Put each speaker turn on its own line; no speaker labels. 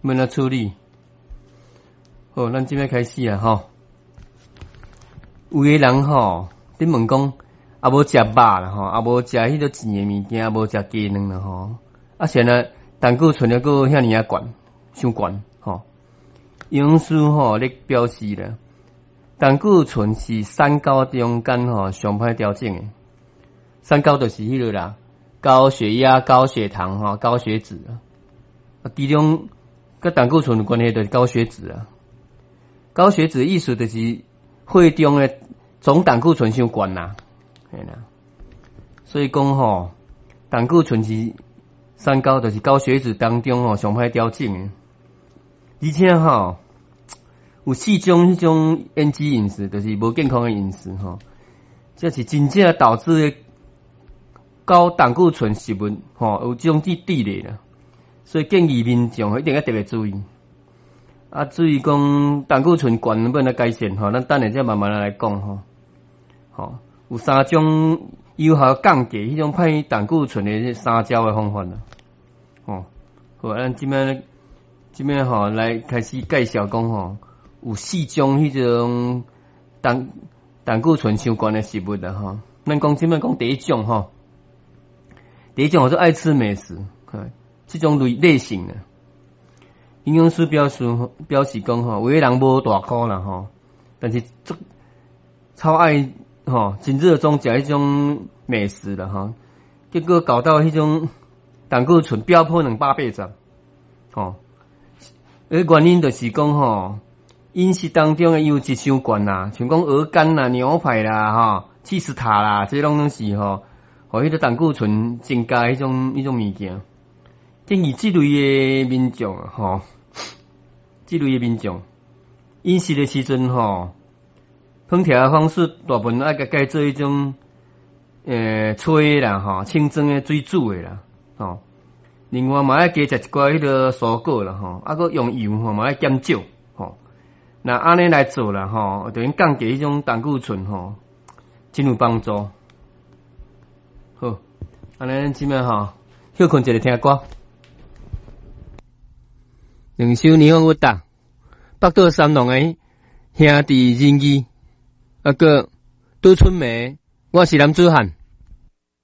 要怎处理？好，咱即摆开始啊吼。有个人吼，你问讲啊无食肉啦吼，啊无食迄个甜诶物件，啊无食鸡卵啦吼，啊现在胆固醇又搁遐尔啊悬，伤悬吼。营养师吼咧表示咧，胆固醇是三高中间吼上歹调整诶。三高就是迄个啦，高血压、高血糖吼、高血脂啊。其中甲胆固醇有关系就是高血脂啊。高血脂意思就是血中诶总胆固醇伤悬啦，嘿啦。所以讲吼，胆固醇是三高，就是高血脂当中吼上歹调整诶。而且吼，有4种迄种烟脂饮食，就是无健康诶饮食吼，这是真正导致高胆固醇食物吼有这种比例啦。所以建议民众一定要特别注意。啊，至于讲胆固醇悬能不能改善吼，咱等下再慢慢来讲吼。吼，有3种有效降低迄种歹胆固醇的三招的方法啦。吼，好，咱即摆吼来开始介绍讲吼，有4种迄种胆固醇相关的食物啦吼。咱讲即摆讲第一种吼，第一种是爱吃美食，这种类型的。营养师表示讲吼，有个人无大块啦吼，但是超爱吼，真热衷食迄种美食啦吼，结果搞到迄种胆固醇飙破280，吼，原因就是讲吼，饮食当中的油脂伤悬啦，像讲鹅肝啦、牛排啦、吼、起司塔啦，这拢是吼，互迄个胆固醇增加迄种物件。建议这类的民众吼，这类的民众饮食的时阵吼，烹调的方式大部分爱改做一种炊啦吼，清蒸的水煮的啦吼。另外嘛爱加食一寡迄个蔬果啦吼，啊搁用油吼嘛爱减少吼。那安尼来做啦吼，就用降低迄种胆固醇吼，真有帮助。好，安尼咱即摆吼休困一下听歌。两首霓虹乐达，北岛三郎的兄弟仁义，啊个杜春梅，我是男子汉。